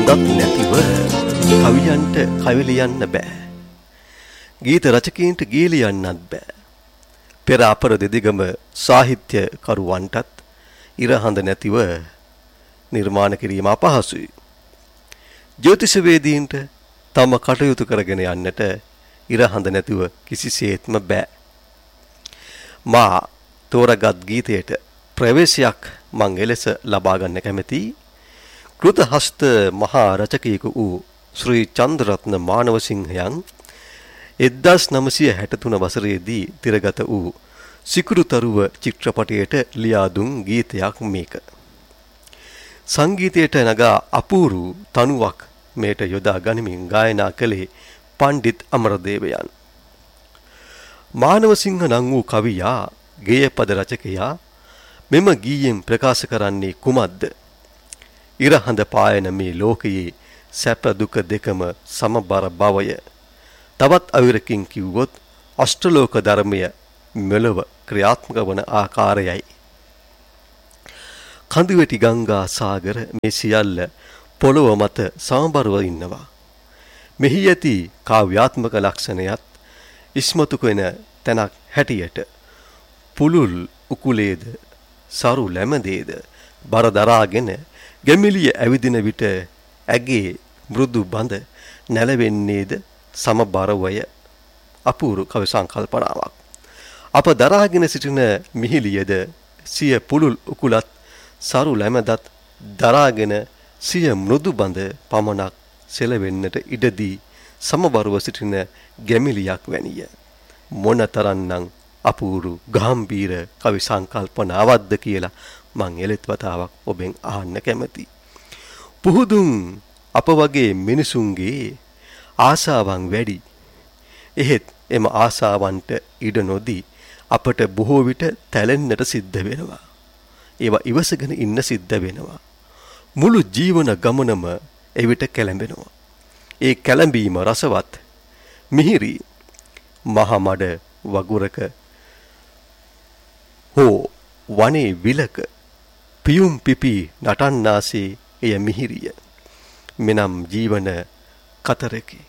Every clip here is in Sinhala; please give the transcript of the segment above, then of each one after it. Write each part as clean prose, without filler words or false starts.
හදත් නැතිව කවියන්ට කවි ලියන්න බෑ. ගීත රචකයින්ට ගී ලියන්නත් බෑ. පෙර අපර දෙදිගම සාහිත්‍ය කරුවන්ටත් ඉරහඳ නැතිව නිර්මාණ කිරීම අපහසුයි. ජ්‍යොතිෂවේදීන්ට තම කටයුතු කරගෙන යන්නට ඉරහඳ නැතිව කිසිසේත්ම බෑ. මා තෝරගත් ගීතයට ප්‍රවේශයක් මං එලෙස ලබා ගන්න කැමැති. කෘතහස්ත මහා රචකයෙකු වූ ශ්‍රී චන්ද්‍රරත්න මානවසිංහයන් 1963 වසරේදී තිරගත වූ සිකුරුතරුව චිත්‍රපටයට ලියා දුන් ගීතයක් මේක. සංගීතයට නගා අපූරු තනුවක් මේට යොදා ගනිමින් ගායනා කළේ පණ්ඩිත් අමරදේවයන්. මානවසිංහ නම් වූ කවියා ගේයපද රචකයා මෙම ගීයෙන් ප්‍රකාශ කරන්නේ කුමක්ද? ඉරහඳ පායන මේ ලෝකයේ සැප දුක දෙකම සමබර බවය. තවත් අවිරකින් කිව්වොත් අෂ්ටලෝක ධර්මය මෙලොව ක්‍රියාත්මක වන ආකාරයයි. කඳුවැටි ගංගා සාගර මේ සියල්ල පොළොව මත සමබරව ඉන්නවා. මෙහි ඇති කාව්‍යාත්මක ලක්ෂණයත් ඉස්මතු වෙන තැනක් හැටියට පුලුල් උකුලේද සරු ලැමදේද බර දරාගෙන ගැමිලිය ඇවිදින විට ඇගේ මෘදු බඳ නැලවෙන්නේද සමබරවය. අපූරු කවි සංකල්පනාවක්. අප දරාගෙන සිටින මිහිලියද සිය පුලුල් උකුලත් සරු ලැමදත් දරාගෙන සිය මෘදු බඳ පමණක් සෙලවෙන්නට ඉඩදී සමබරව සිටින ගැමිලියක් වැනිය. මොනතරම්නම් අපූරු ගාම්භීර කවි සංකල්පනාවක්ද කියලා මං එලෙත් වතාවක් ඔබෙන් අහන්න කැමැති. පුහුදුන් අප වගේ මිනිසුන්ගේ ආසාවන් වැඩි. එහෙත් එම ආසාවන්ට ඉඩ නොදී අපට බොහෝ විට තැලෙන්නට සිද්ධ වෙනවා. ඒවා ඉවසගෙන ඉන්න සිද්ධ වෙනවා. මුළු ජීවන ගමනම එවිට කැළඹෙනවා. ඒ කැළඹීම රසවත් මිහිරි මහමඩ වගුරක හෝ වනේ විලක පියුම් පිපි නටන්නාසේ එය මිහිරිය. මෙනම් ජීවන කතරකි.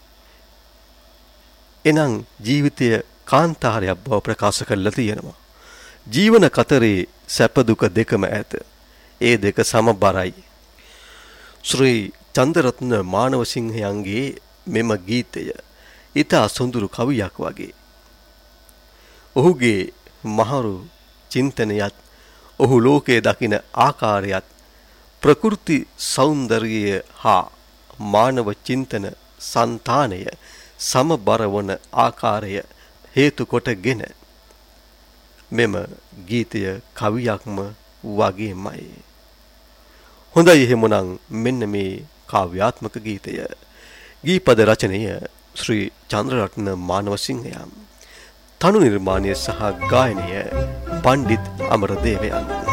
එනම් ජීවිතය කාන්තාරයක් බව ප්‍රකාශ කරලා තියෙනවා. ජීවන කතරේ සැප දුක දෙකම ඇත. ඒ දෙක සමබරයි. ශ්‍රී චන්ද්‍රරත්න මානවසිංහයන්ගේ මෙම ගීතය ඊට සොඳුරු කවියක් වගේ. ඔහුගේ මහරු චින්තනයත් ඔහු ලෝකයේ දකින ආකාරයත් ප්‍රකෘති සෞන්දර්යය හා මානව චින්තන సంతානය සමබර වන ආකාරය හේතු කොටගෙන මෙම ගීතය කවියක්ම වගේමයි. හොඳයි එහෙමනම් මෙන්න මේ කාව්‍යාත්මක ගීතය. ගීපද රචනය ශ්‍රී චන්ද්‍රරත්න මානවසිංහයන්. තනු නිර්මාණය සහ ගායනය පණ්ඩිත් අමරදේවයන්.